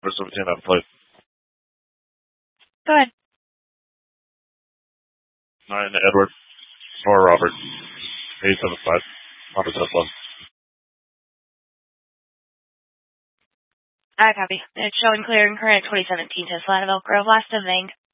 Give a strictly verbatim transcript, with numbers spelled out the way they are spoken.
number seventeen out of plate. Go ahead. Nine Edward. Four Robert. Eight seven five. Robert Tesla. I copy. It's showing clear and current twenty seventeen Tesla out of Elk Grove, last of Vang.